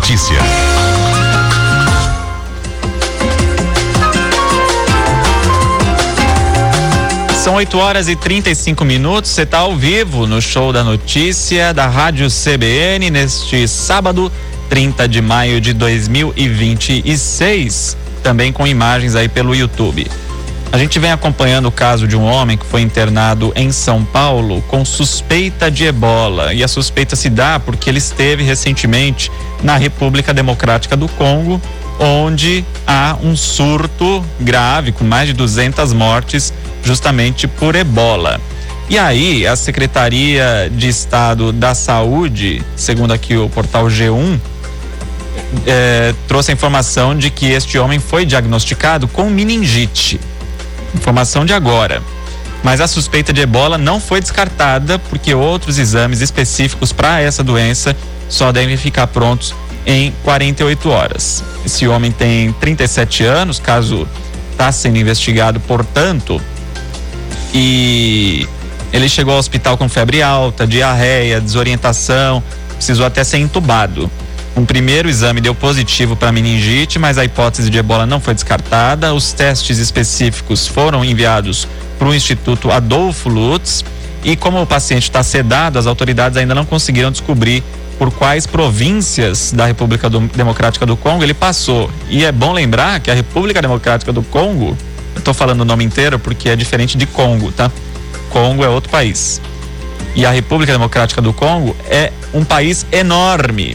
Notícia. São 8h35. Você está ao vivo no Show da Notícia da Rádio CBN neste sábado, 30 de maio de 2026, também com imagens aí pelo YouTube. A gente vem acompanhando o caso de um homem que foi internado em São Paulo com suspeita de ebola. E a suspeita se dá porque ele esteve recentemente na República Democrática do Congo, onde há um surto grave com mais de 200 mortes justamente por ebola. E aí a Secretaria de Estado da Saúde, segundo aqui o portal G1, trouxe a informação de que este homem foi diagnosticado com meningite. Informação de agora. Mas a suspeita de ebola não foi descartada, porque outros exames específicos para essa doença só devem ficar prontos em 48 horas. Esse homem tem 37 anos, caso está sendo investigado, portanto, e ele chegou ao hospital com febre alta, diarreia, desorientação, precisou até ser entubado. Um primeiro exame deu positivo para meningite, mas a hipótese de ebola não foi descartada. Os testes específicos foram enviados para o Instituto Adolfo Lutz, e como o paciente está sedado, as autoridades ainda não conseguiram descobrir por quais províncias da República Democrática do Congo ele passou. E é bom lembrar que a República Democrática do Congo, eu estou falando o nome inteiro porque é diferente de Congo, tá? Congo é outro país. E a República Democrática do Congo é um país enorme.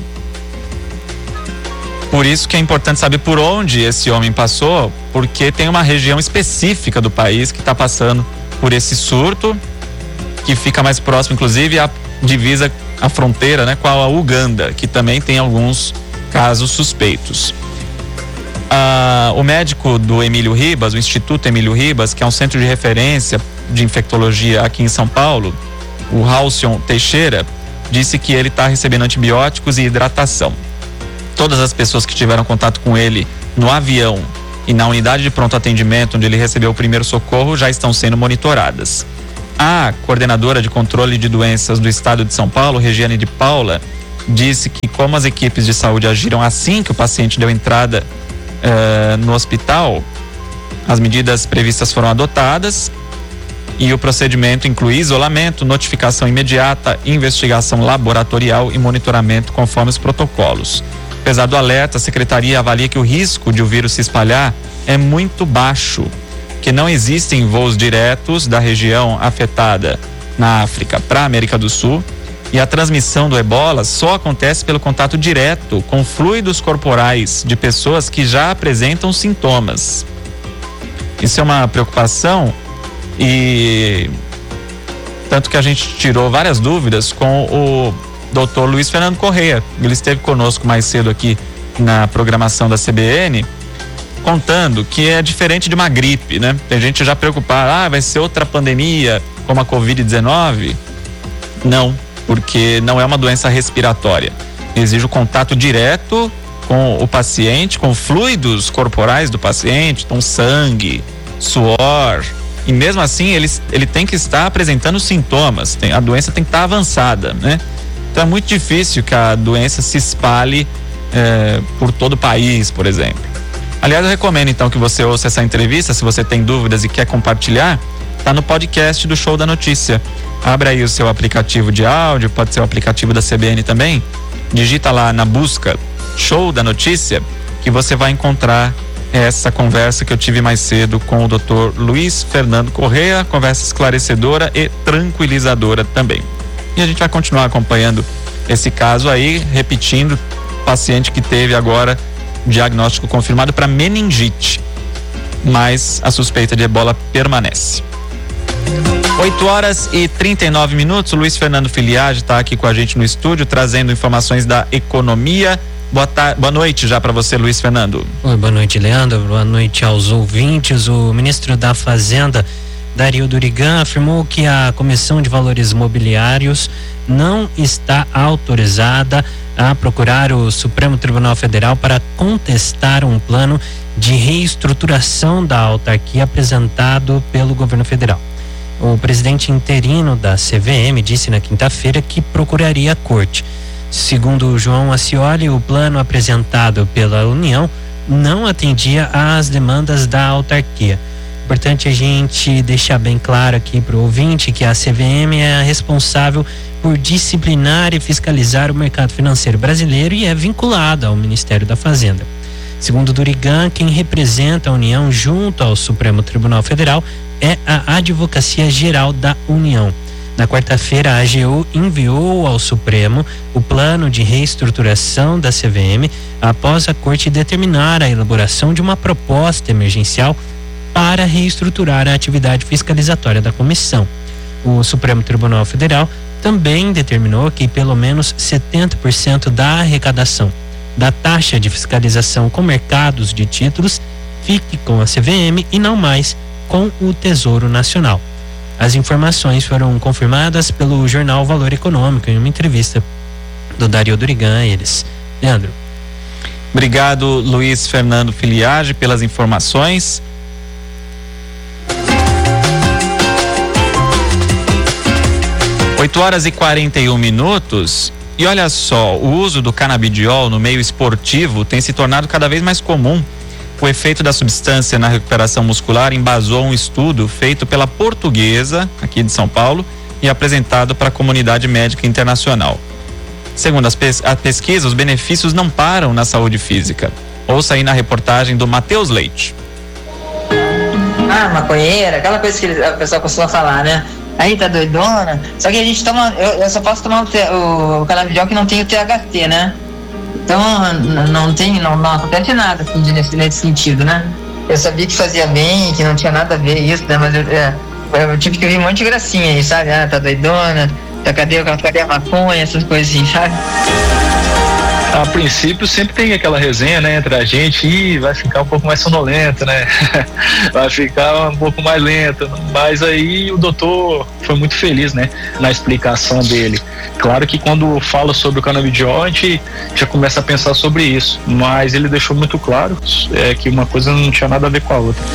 Por isso que é importante saber por onde esse homem passou, porque tem uma região específica do país que está passando por esse surto, que fica mais próximo, inclusive, à divisa, à fronteira, né, com a Uganda, que também tem alguns casos suspeitos. O médico do Emílio Ribas, o Instituto Emílio Ribas, que é um centro de referência de infectologia aqui em São Paulo, o Halcyon Teixeira, disse que ele está recebendo antibióticos e hidratação. Todas as pessoas que tiveram contato com ele no avião e na unidade de pronto atendimento, onde ele recebeu o primeiro socorro, já estão sendo monitoradas. A coordenadora de controle de doenças do estado de São Paulo, Regiane de Paula, disse que como as equipes de saúde agiram assim que o paciente deu entrada no hospital, as medidas previstas foram adotadas e o procedimento inclui isolamento, notificação imediata, investigação laboratorial e monitoramento conforme os protocolos. Apesar do alerta, a secretaria avalia que o risco de o vírus se espalhar é muito baixo, que não existem voos diretos da região afetada na África para a América do Sul, e a transmissão do ebola só acontece pelo contato direto com fluidos corporais de pessoas que já apresentam sintomas. Isso é uma preocupação, e tanto que a gente tirou várias dúvidas com o Dr. Luiz Fernando Correia. Ele esteve conosco mais cedo aqui na programação da CBN, contando que é diferente de uma gripe, né? Tem gente já preocupada, vai ser outra pandemia como a Covid-19. Não, porque não é uma doença respiratória. Exige o contato direto com o paciente, com fluidos corporais do paciente, então sangue, suor, e mesmo assim ele tem que estar apresentando sintomas, a doença tem que estar avançada, né? Então é muito difícil que a doença se espalhe por todo o país, por exemplo. Aliás, eu recomendo então que você ouça essa entrevista. Se você tem dúvidas e quer compartilhar, tá no podcast do Show da Notícia. Abre aí o seu aplicativo de áudio, pode ser o aplicativo da CBN também, digita lá na busca Show da Notícia, que você vai encontrar essa conversa que eu tive mais cedo com o Dr. Luiz Fernando Correia, conversa esclarecedora e tranquilizadora também. E a gente vai continuar acompanhando esse caso aí, repetindo, paciente que teve agora diagnóstico confirmado para meningite, mas a suspeita de ebola permanece. 8h39. O Luiz Fernando Filiage está aqui com a gente no estúdio, trazendo informações da economia. Boa noite já para você, Luiz Fernando. Oi, boa noite, Leandro. Boa noite aos ouvintes. O ministro da Fazenda, Dario Durigan, afirmou que a Comissão de Valores Mobiliários não está autorizada a procurar o Supremo Tribunal Federal para contestar um plano de reestruturação da autarquia apresentado pelo governo federal. O presidente interino da CVM disse na quinta-feira que procuraria a corte. Segundo João Ascioli, o plano apresentado pela União não atendia às demandas da autarquia. Importante a gente deixar bem claro aqui para o ouvinte que a CVM é a responsável por disciplinar e fiscalizar o mercado financeiro brasileiro e é vinculada ao Ministério da Fazenda. Segundo Durigan, quem representa a União junto ao Supremo Tribunal Federal é a Advocacia Geral da União. Na quarta-feira, a AGU enviou ao Supremo o plano de reestruturação da CVM após a Corte determinar a elaboração de uma proposta emergencial para reestruturar a atividade fiscalizatória da comissão. O Supremo Tribunal Federal também determinou que pelo menos 70% da arrecadação da taxa de fiscalização com mercados de títulos fique com a CVM e não mais com o Tesouro Nacional. As informações foram confirmadas pelo jornal Valor Econômico em uma entrevista do Dario Durigan a eles. Leandro. Obrigado, Luiz Fernando Filiage, pelas informações. 8h41. E olha só, o uso do canabidiol no meio esportivo tem se tornado cada vez mais comum. O efeito da substância na recuperação muscular embasou um estudo feito pela Portuguesa, aqui de São Paulo, e apresentado para a comunidade médica internacional. Segundo a pesquisa, os benefícios não param na saúde física. Ouça aí na reportagem do Matheus Leite. Maconheira, aquela coisa que a pessoa costuma falar, né? Aí tá doidona. Só que a gente toma, eu só posso tomar o canabidiol que não tem o THC, né? Então não acontece nada assim, nesse sentido, né? Eu sabia que fazia bem, que não tinha nada a ver isso, né? Mas eu tive que ouvir um monte de gracinha aí, sabe? Tá doidona, cadê a maconha, essas coisas assim, sabe? A princípio sempre tem aquela resenha, né, entre a gente, e vai ficar um pouco mais sonolento, né? Vai ficar um pouco mais lento, mas aí o doutor foi muito feliz, né, na explicação dele. Claro que quando fala sobre o canabidiol, a gente já começa a pensar sobre isso, mas ele deixou muito claro que uma coisa não tinha nada a ver com a outra.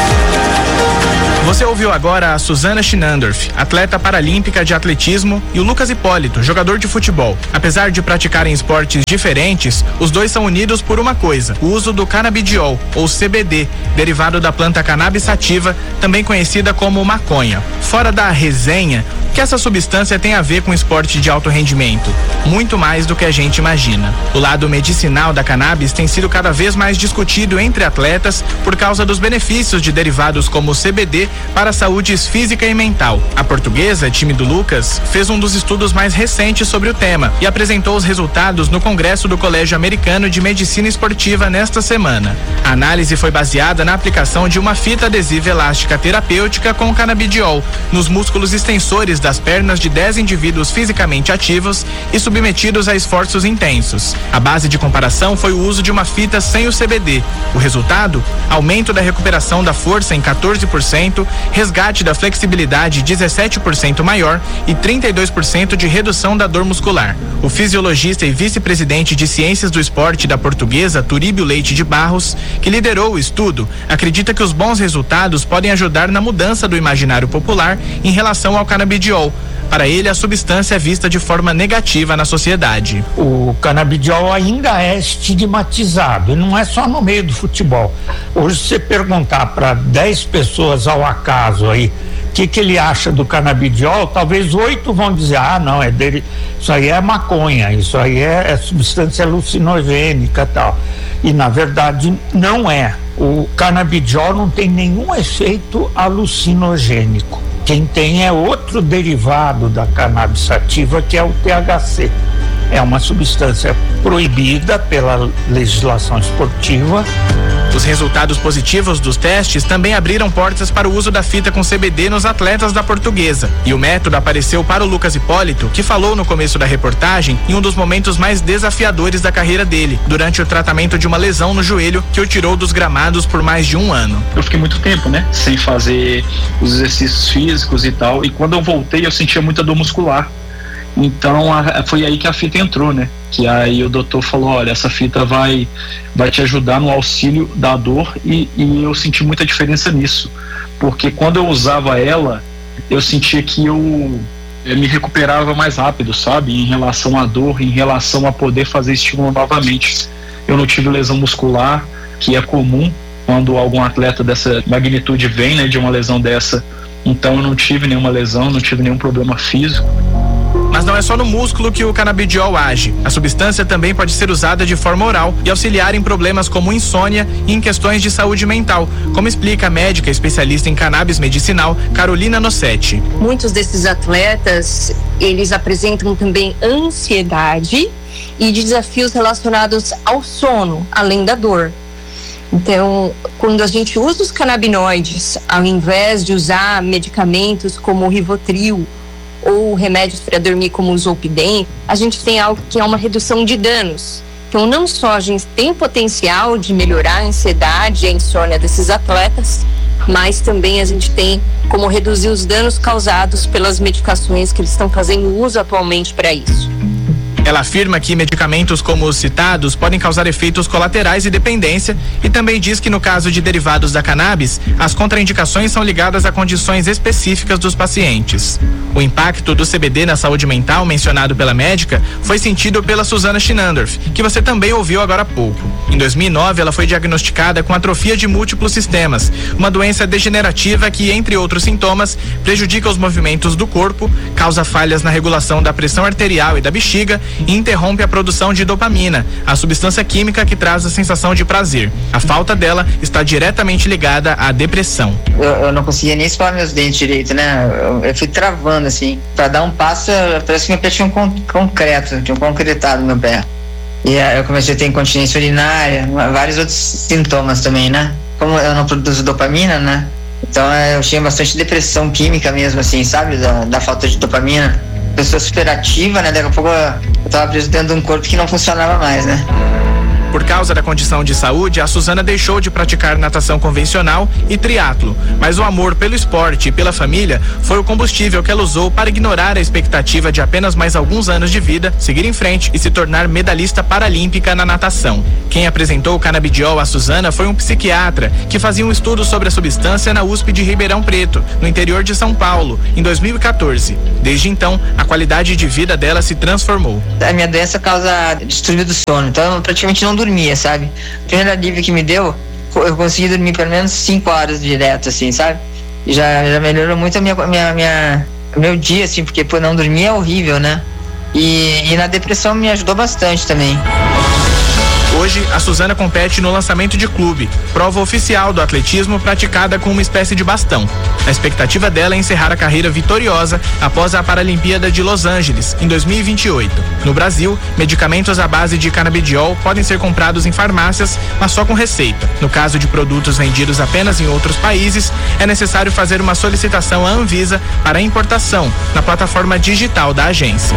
Você ouviu agora a Susana Schinandorf, atleta paralímpica de atletismo, e o Lucas Hipólito, jogador de futebol. Apesar de praticarem esportes diferentes, os dois são unidos por uma coisa: o uso do canabidiol, ou CBD, derivado da planta cannabis sativa, também conhecida como maconha. Fora da resenha, o que essa substância tem a ver com esporte de alto rendimento? Muito mais do que a gente imagina. O lado medicinal da cannabis tem sido cada vez mais discutido entre atletas por causa dos benefícios de derivados como o CBD para a saúde física e mental. A Portuguesa, time do Lucas, fez um dos estudos mais recentes sobre o tema e apresentou os resultados no Congresso do Colégio Americano de Medicina Esportiva nesta semana. A análise foi baseada na aplicação de uma fita adesiva elástica terapêutica com canabidiol nos músculos extensores das pernas de 10 indivíduos fisicamente ativos e submetidos a esforços intensos. A base de comparação foi o uso de uma fita sem o CBD. O resultado? Aumento da recuperação da força em 14%, resgate da flexibilidade 17% maior e 32% de redução da dor muscular. O fisiologista e vice-presidente de Ciências do Esporte da Portuguesa, Turíbio Leite de Barros, que liderou o estudo, acredita que os bons resultados podem ajudar na mudança do imaginário popular em relação ao canabidiol. Para ele, a substância é vista de forma negativa na sociedade. O canabidiol ainda é estigmatizado, e não é só no meio do futebol. Hoje, se você perguntar para 10 pessoas ao acaso aí o que ele acha do canabidiol, talvez 8 vão dizer: não, é dele, isso aí é maconha, isso aí é substância alucinogênica e tal. E na verdade não é. O canabidiol não tem nenhum efeito alucinogênico. Quem tem é outro derivado da cannabis sativa, que é o THC. É uma substância proibida pela legislação esportiva. Os resultados positivos dos testes também abriram portas para o uso da fita com CBD nos atletas da Portuguesa. E o método apareceu para o Lucas Hipólito, que falou no começo da reportagem em um dos momentos mais desafiadores da carreira dele, durante o tratamento de uma lesão no joelho que o tirou dos gramados por mais de um ano. Eu fiquei muito tempo, né, sem fazer os exercícios físicos e tal, e quando eu voltei eu sentia muita dor muscular. Então foi aí que a fita entrou, né? Que aí o doutor falou: olha, essa fita vai te ajudar no auxílio da dor, e eu senti muita diferença nisso, porque quando eu usava ela, eu sentia que eu me recuperava mais rápido, sabe? Em relação à dor, em relação a poder fazer estímulo novamente. Eu não tive lesão muscular, que é comum quando algum atleta dessa magnitude vem, né, de uma lesão dessa. Então eu não tive nenhuma lesão, não tive nenhum problema físico. Mas não é só no músculo que o canabidiol age. A substância também pode ser usada de forma oral e auxiliar em problemas como insônia e em questões de saúde mental, como explica a médica especialista em cannabis medicinal, Carolina Nossetti. Muitos desses atletas, eles apresentam também ansiedade e desafios relacionados ao sono, além da dor. Então, quando a gente usa os canabinoides, ao invés de usar medicamentos como o Rivotril ou remédios para dormir como o Zolpidem, a gente tem algo que é uma redução de danos. Então, não só a gente tem potencial de melhorar a ansiedade e a insônia desses atletas, mas também a gente tem como reduzir os danos causados pelas medicações que eles estão fazendo uso atualmente para isso. Ela afirma que medicamentos como os citados podem causar efeitos colaterais e dependência e também diz que no caso de derivados da cannabis, as contraindicações são ligadas a condições específicas dos pacientes. O impacto do CBD na saúde mental mencionado pela médica foi sentido pela Susana Shinandorf, que você também ouviu agora há pouco. Em 2009, ela foi diagnosticada com atrofia de múltiplos sistemas, uma doença degenerativa que, entre outros sintomas, prejudica os movimentos do corpo, causa falhas na regulação da pressão arterial e da bexiga e interrompe a produção de dopamina, a substância química que traz a sensação de prazer. A falta dela está diretamente ligada à depressão. Eu não conseguia nem escovar meus dentes direito, né? Eu fui travando, assim. Pra dar um passo, parece que meu pé tinha um concreto, tinha um concretado no meu pé. E eu comecei a ter incontinência urinária, vários outros sintomas também, né? Como eu não produzo dopamina, né? Então eu tinha bastante depressão química mesmo, assim, sabe? Da falta de dopamina. Pessoa super ativa, né? Daqui a pouco eu tava preso dentro de um corpo que não funcionava mais, né? Por causa da condição de saúde, a Susana deixou de praticar natação convencional e triatlo, mas o amor pelo esporte e pela família foi o combustível que ela usou para ignorar a expectativa de apenas mais alguns anos de vida, seguir em frente e se tornar medalhista paralímpica na natação. Quem apresentou o canabidiol à Susana foi um psiquiatra que fazia um estudo sobre a substância na USP de Ribeirão Preto, no interior de São Paulo, em 2014. Desde então, a qualidade de vida dela se transformou. A minha doença causa distúrbio do sono, então eu praticamente não dormia, sabe? O primeiro alívio que me deu, eu consegui dormir pelo menos 5 horas direto, assim, sabe? Já melhorou muito meu dia, assim, porque não dormir é horrível, né? E na depressão me ajudou bastante também. Hoje, a Susana compete no lançamento de clube, prova oficial do atletismo praticada com uma espécie de bastão. A expectativa dela é encerrar a carreira vitoriosa após a Paralimpíada de Los Angeles, em 2028. No Brasil, medicamentos à base de canabidiol podem ser comprados em farmácias, mas só com receita. No caso de produtos vendidos apenas em outros países, é necessário fazer uma solicitação à Anvisa para a importação na plataforma digital da agência.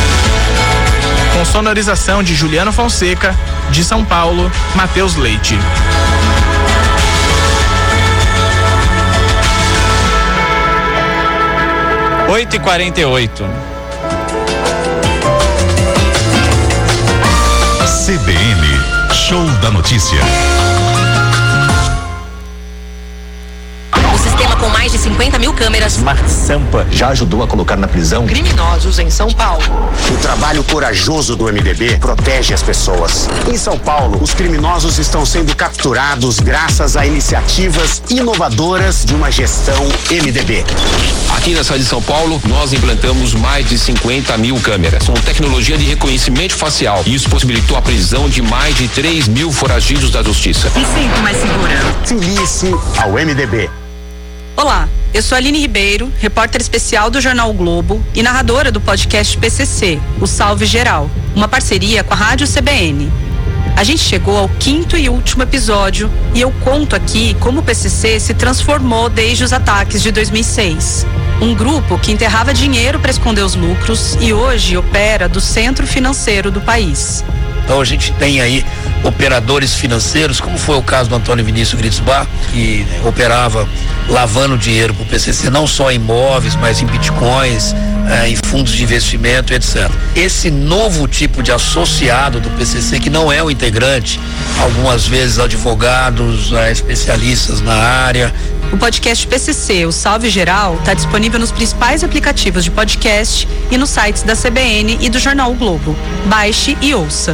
Com sonorização de Juliano Fonseca, de São Paulo, Matheus Leite. Oito e 48. CBN, Show da Notícia. O sistema com mais de 50 mil câmeras. Smart Sampa já ajudou a colocar na prisão Criminosos em São Paulo. O trabalho corajoso do MDB protege as pessoas. Em São Paulo, os criminosos estão sendo capturados graças a iniciativas inovadoras de uma gestão MDB. Aqui na cidade de São Paulo, nós implantamos mais de 50 mil câmeras com tecnologia de reconhecimento facial. Isso possibilitou a prisão de mais de 3 mil foragidos da justiça. Me sinto mais segura. Filie-se ao MDB. Olá, eu sou Aline Ribeiro, repórter especial do Jornal o Globo e narradora do podcast PCC, o Salve Geral, uma parceria com a Rádio CBN. A gente chegou ao 5º e último episódio e eu conto aqui como o PCC se transformou desde os ataques de 2006. Um grupo que enterrava dinheiro para esconder os lucros e hoje opera do centro financeiro do país. Então a gente tem aí operadores financeiros, como foi o caso do Antônio Vinícius Gritzbach, que operava lavando dinheiro para o PCC, não só em imóveis, mas em bitcoins, em fundos de investimento, etc. Esse novo tipo de associado do PCC, que não é o integrante, algumas vezes advogados, especialistas na área, O podcast PCC, o Salve Geral, está disponível nos principais aplicativos de podcast e nos sites da CBN e do Jornal O Globo. Baixe e ouça.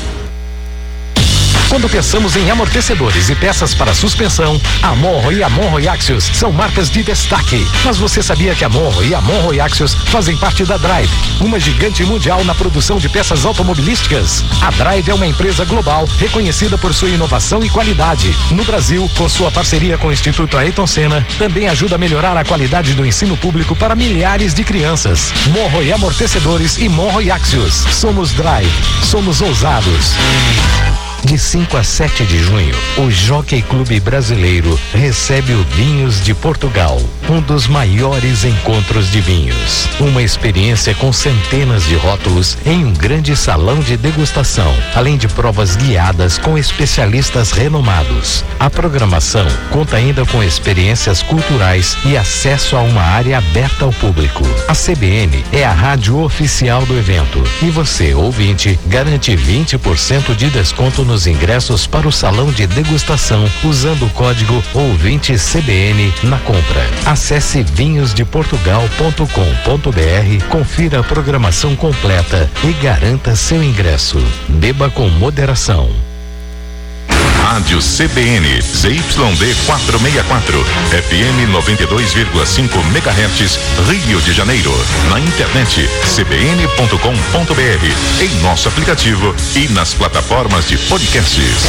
Quando pensamos em amortecedores e peças para suspensão, a Monro e a Monro Axios são marcas de destaque. Mas você sabia que a Monro e a Monro Axios fazem parte da Drive, uma gigante mundial na produção de peças automobilísticas? A Drive é uma empresa global reconhecida por sua inovação e qualidade. No Brasil, com sua parceria com o Instituto Ayrton Senna, também ajuda a melhorar a qualidade do ensino público para milhares de crianças. Monro e Amortecedores e Monro e Axios. Somos Drive. Somos ousados. De 5 a 7 de junho, o Jockey Clube Brasileiro recebe o Vinhos de Portugal, um dos maiores encontros de vinhos. Uma experiência com centenas de rótulos em um grande salão de degustação, além de provas guiadas com especialistas renomados. A programação conta ainda com experiências culturais e acesso a uma área aberta ao público. A CBN é a rádio oficial do evento e você, ouvinte, garante 20% de desconto nos ingressos para o salão de degustação usando o código OUVINTECBN na compra. Acesse vinhosdeportugal.com.br, confira a programação completa e garanta seu ingresso. Beba com moderação. Rádio CBN, ZYD 464, FM 92,5 MHz, Rio de Janeiro. Na internet, cbn.com.br, em nosso aplicativo e nas plataformas de podcasts.